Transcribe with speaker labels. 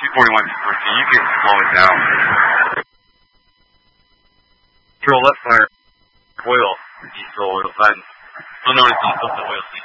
Speaker 1: 241, 214. You can slow it down. Control left fire. Oil. Diesel oil. Button. You'll notice on the oil.